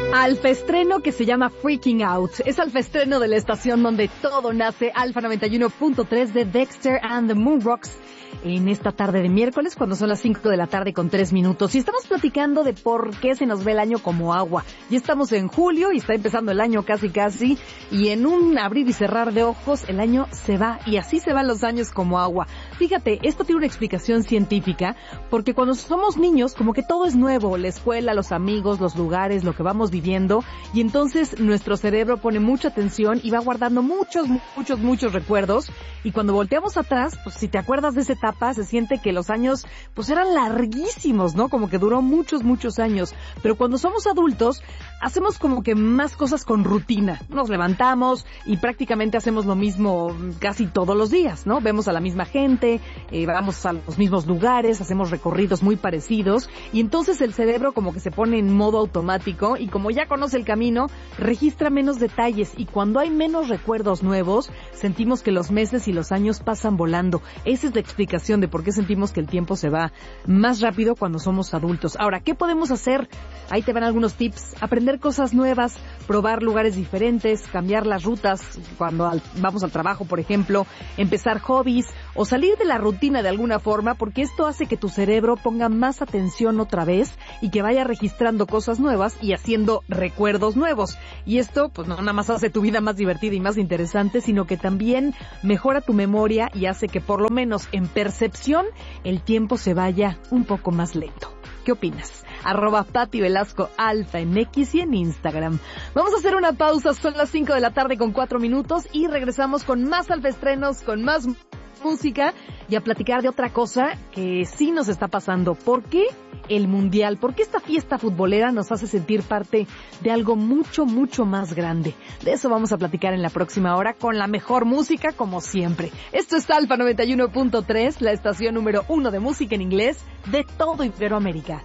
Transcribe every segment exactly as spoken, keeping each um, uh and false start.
Alfaestreno que se llama Freaking Out. Es alfaestreno de la estación donde todo nace, Alfa noventa y uno punto tres de Dexter and the Moonrocks. En esta tarde de miércoles, cuando son las cinco de la tarde con tres minutos. Y estamos platicando de por qué se nos ve el año como agua. Ya estamos en julio y está empezando el año casi casi. Y en un abrir y cerrar de ojos, el año se va. Y así se van los años como agua. Fíjate, esto tiene una explicación científica. Porque cuando somos niños, como que todo es nuevo. La escuela, los amigos, los lugares, lo que vamos viviendo. Y entonces nuestro cerebro pone mucha atención y va guardando muchos, muchos, muchos recuerdos. Y cuando volteamos atrás, pues si te acuerdas de ese etapa, se siente que los años pues eran larguísimos, ¿no? Como que duró muchos, muchos años. Pero cuando somos adultos, hacemos como que más cosas con rutina. Nos levantamos y prácticamente hacemos lo mismo casi todos los días, ¿no? Vemos a la misma gente, eh, vamos a los mismos lugares, hacemos recorridos muy parecidos y entonces el cerebro como que se pone en modo automático y como ya conoce el camino, registra menos detalles y cuando hay menos recuerdos nuevos, sentimos que los meses y los años pasan volando. Esa es la explicación de por qué sentimos que el tiempo se va más rápido cuando somos adultos. Ahora, ¿qué podemos hacer? Ahí te van algunos tips. Aprender cosas nuevas, probar lugares diferentes, cambiar las rutas cuando al, vamos al trabajo, por ejemplo, empezar hobbies o salir de la rutina de alguna forma, porque esto hace que tu cerebro ponga más atención otra vez y que vaya registrando cosas nuevas y haciendo recuerdos nuevos. Y esto, pues no nada más hace tu vida más divertida y más interesante, sino que también mejora tu memoria y hace que por lo menos en percepción el tiempo se vaya un poco más lento. ¿Qué opinas? Arroba Pati Velasco Alfa en X y en Instagram. Vamos a hacer una pausa, son las cinco de la tarde con cuatro minutos y regresamos con más alfaestrenos, con más música y a platicar de otra cosa que sí nos está pasando. ¿Por qué el Mundial? ¿Por qué esta fiesta futbolera nos hace sentir parte de algo mucho, mucho más grande? De eso vamos a platicar en la próxima hora con la mejor música, como siempre. Esto es Alfa noventa y uno punto tres, la estación número uno de música en inglés de todo Iberoamérica.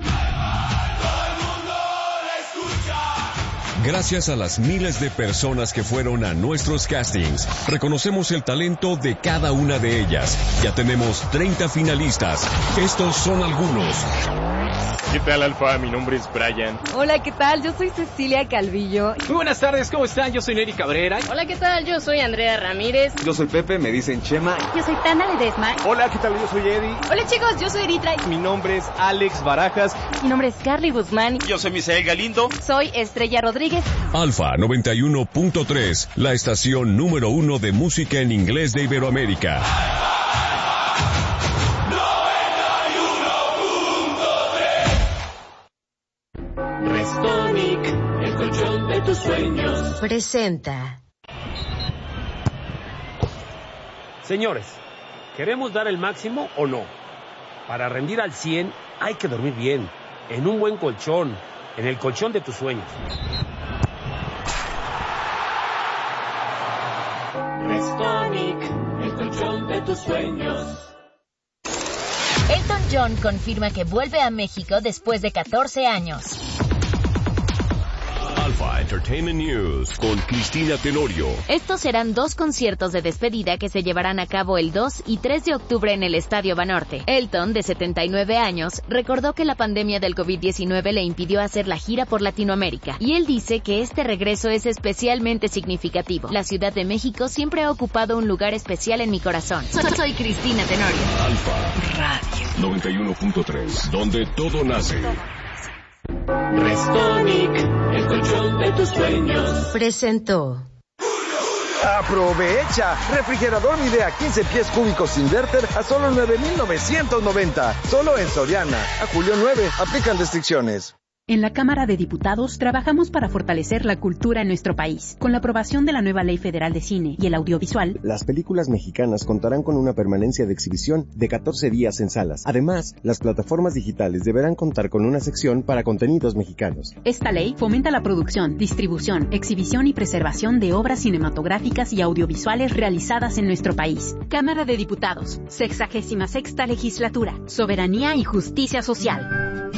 Gracias a las miles de personas que fueron a nuestros castings, reconocemos el talento de cada una de ellas. Ya tenemos treinta finalistas. Estos son algunos. ¿Qué tal, Alfa? Mi nombre es Brian. Hola, ¿qué tal? Yo soy Cecilia Calvillo. Muy buenas tardes, ¿cómo están? Yo soy Neri Cabrera. Hola, ¿qué tal? Yo soy Andrea Ramírez. Yo soy Pepe, me dicen Chema. Yo soy Tana Ledesma. Hola, ¿qué tal? Yo soy Eddie. Hola, chicos, yo soy Eritra. Mi nombre es Alex Barajas. Mi nombre es Carly Guzmán. Yo soy Misael Galindo. Soy Estrella Rodríguez. Alfa noventa y uno punto tres, la estación número uno de música en inglés de Iberoamérica. Restonic, el colchón de tus sueños. Presenta. Señores, ¿queremos dar el máximo o no? Para rendir al cien hay que dormir bien, en un buen colchón, en el colchón de tus sueños. Restonic, el colchón de tus sueños. Elton John confirma que vuelve a México después de catorce años. Alfa Entertainment News con Cristina Tenorio. Estos serán dos conciertos de despedida que se llevarán a cabo el dos y tres de octubre en el Estadio Banorte. Elton, de setenta y nueve años, recordó que la pandemia del covid diecinueve le impidió hacer la gira por Latinoamérica. Y él dice que este regreso es especialmente significativo. La Ciudad de México siempre ha ocupado un lugar especial en mi corazón. Soy Cristina Tenorio. Alfa Radio noventa y uno punto tres, donde todo nace. Restonic, el colchón de tus sueños. Presentó. ¡Aprovecha! Refrigerador Midea quince pies cúbicos Inverter a solo nueve mil novecientos noventa. Solo en Soriana. A julio nueve. Aplican restricciones. En la Cámara de Diputados trabajamos para fortalecer la cultura en nuestro país. Con la aprobación de la nueva Ley Federal de Cine y el Audiovisual, las películas mexicanas contarán con una permanencia de exhibición de catorce días en salas. Además, las plataformas digitales deberán contar con una sección para contenidos mexicanos. Esta ley fomenta la producción, distribución, exhibición y preservación de obras cinematográficas y audiovisuales realizadas en nuestro país. Cámara de Diputados, sexagésima sexta legislatura, soberanía y justicia social.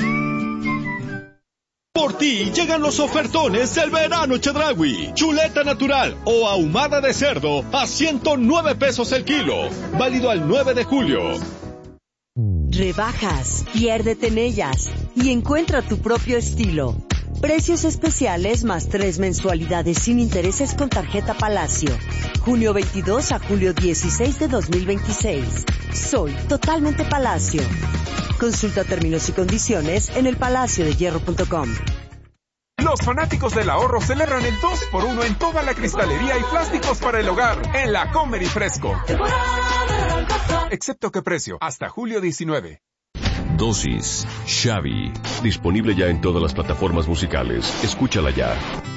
Por ti llegan los ofertones del verano Chedraui. Chuleta natural o ahumada de cerdo a ciento nueve pesos el kilo. Válido al nueve de julio. Rebajas, piérdete en ellas y encuentra tu propio estilo. Precios especiales más tres mensualidades sin intereses con tarjeta Palacio. Junio veintidós a julio dieciséis de dos mil veintiséis. Soy totalmente Palacio. Consulta términos y condiciones en el palacio de hierro punto com. Los fanáticos del ahorro celebran el dos por uno en toda la cristalería y plásticos para el hogar en la Comer y Fresco. Excepto que precio, hasta julio diecinueve. Dosis Xavi, disponible ya en todas las plataformas musicales. Escúchala ya.